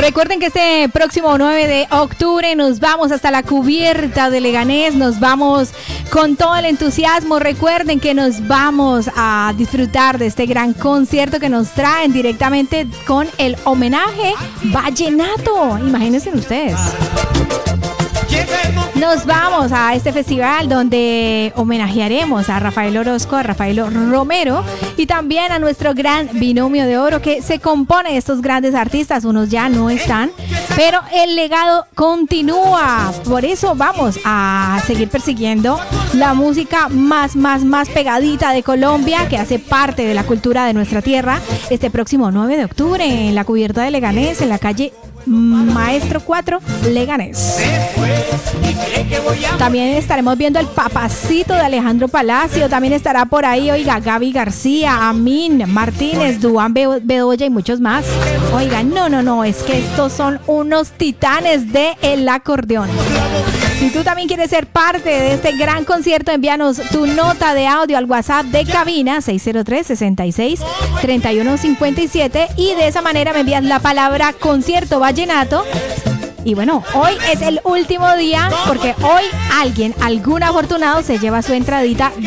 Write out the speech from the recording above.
Recuerden que este próximo 9 de octubre nos vamos hasta la cubierta de Leganés, nos vamos con todo el entusiasmo. Recuerden que nos vamos a disfrutar de este gran concierto que nos traen directamente con el homenaje vallenato. Imagínense ustedes. Nos vamos a este festival donde homenajearemos a Rafael Orozco, a Rafael Romero y también a nuestro gran binomio de oro que se compone de estos grandes artistas. Unos ya no están, pero el legado continúa. Por eso vamos a seguir persiguiendo la música más pegadita de Colombia, que hace parte de la cultura de nuestra tierra. Este próximo 9 de octubre en la cubierta de Leganés, en la calle Maestro 4, Leganés. También estaremos viendo el Papacito de Alejandro Palacio. También estará por ahí, oiga, Gaby García, Amin Martínez, Duván Bedoya y muchos más. Oiga, no, es que estos son unos titanes del acordeón. Si tú también quieres ser parte de este gran concierto, envíanos tu nota de audio al WhatsApp de cabina 603-66-3157 y de esa manera me envías la palabra concierto vallenato. Y bueno, hoy es el último día porque hoy algún afortunado se lleva su entradita